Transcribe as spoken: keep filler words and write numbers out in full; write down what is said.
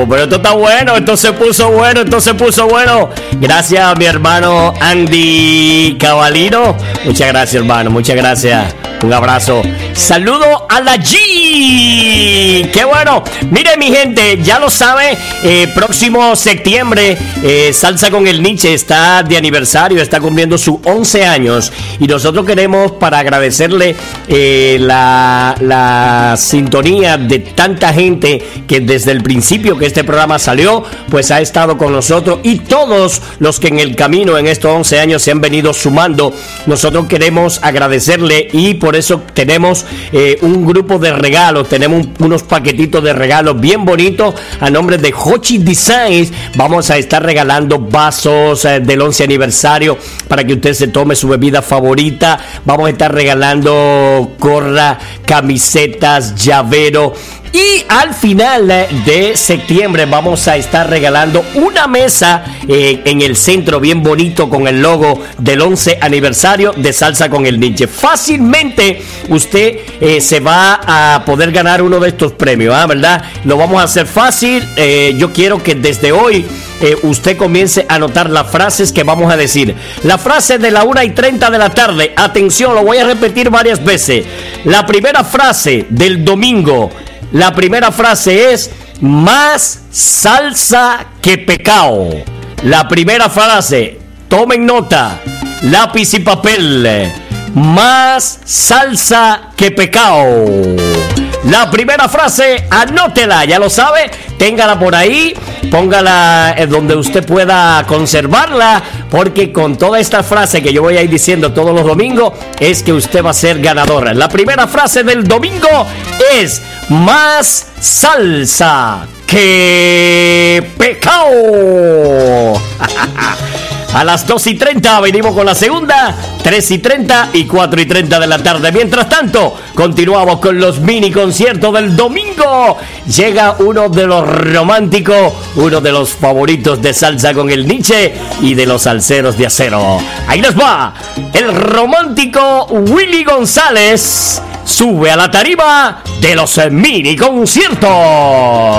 Uh, pero esto está bueno, esto se puso bueno, esto se puso bueno. Gracias a mi hermano Andy Cavalino. Muchas gracias, hermano, muchas gracias. Un abrazo. Saludo a la G. ¡Qué bueno! Mire, mi gente, ya lo sabe, eh, próximo septiembre, eh, Salsa con el Nietzsche está de aniversario, está cumpliendo sus once años. Y nosotros queremos, para agradecerle eh, la, la sintonía de tanta gente que desde el principio que este programa salió, pues ha estado con nosotros. Y todos los que en el camino, en estos once años, se han venido sumando, nosotros queremos agradecerle. Y por eso tenemos eh, un grupo de regalos, tenemos un, unos paquetitos de regalos bien bonitos a nombre de Hochi Designs. Vamos a estar regalando vasos eh, del once aniversario para que usted se tome su bebida favorita. Vamos a estar regalando gorra, camisetas, llavero. Y al final de septiembre vamos a estar regalando una mesa eh, en el centro bien bonito con el logo del once aniversario de Salsa con el Nietzsche. Fácilmente usted eh, se va a poder ganar uno de estos premios, ¿ah? ¿Verdad? Lo vamos a hacer fácil. Eh, yo quiero que desde hoy eh, usted comience a anotar las frases que vamos a decir. La frase de la una y treinta de la tarde. Atención, lo voy a repetir varias veces. La primera frase del domingo. La primera frase es: más salsa que pecado. La primera frase, tomen nota, lápiz y papel. Más salsa que pecado. La primera frase, anótela, ya lo sabe, téngala por ahí, póngala donde usted pueda conservarla, porque con toda esta frase que yo voy a ir diciendo todos los domingos, es que usted va a ser ganadora. La primera frase del domingo es: más salsa que pecado. A las dos y treinta venimos con la segunda, tres y treinta y cuatro y treinta de la tarde. Mientras tanto, continuamos con los mini conciertos del domingo. Llega uno de los románticos, uno de los favoritos de Salsa con el Nietzsche y de los salseros de acero. Ahí les va, el romántico Willy González sube a la tarima de los mini conciertos.